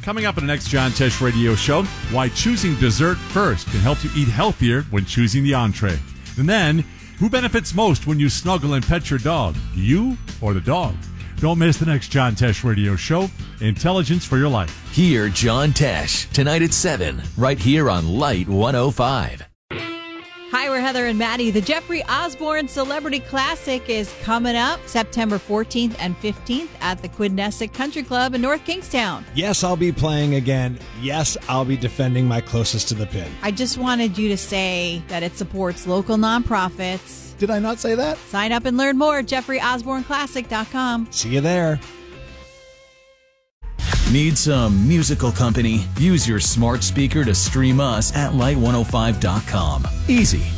Coming up in the next John Tesh Radio Show, why choosing dessert first can help you eat healthier when choosing the entree. And then, who benefits most when you snuggle and pet your dog, you or the dog? Don't miss the next John Tesh Radio Show, Intelligence for Your Life. Hear John Tesh tonight at 7, right here on Light 105. Hi, we're Heather and Maddie. The Jeffrey Osborne Celebrity Classic is coming up September 14th and 15th at the Quidnessick Country Club in North Kingstown. Yes, I'll be playing again. Yes, I'll be defending my closest to the pin. I just wanted you to say that it supports local nonprofits. Did I not say that? Sign up and learn more at JeffreyOsborneClassic.com. See you there. Need some musical company? Use your smart speaker to stream us at light105.com. Easy.